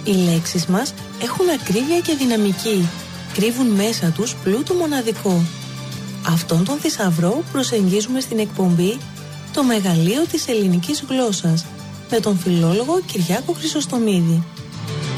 Οι λέξεις μας έχουν ακρίβεια και δυναμική. Κρύβουν μέσα τους πλούτο μοναδικό. Αυτόν τον θησαυρό προσεγγίζουμε στην εκπομπή «Το μεγαλείο της ελληνικής γλώσσας» με τον φιλόλογο Κυριάκο Χρυσοστομίδη.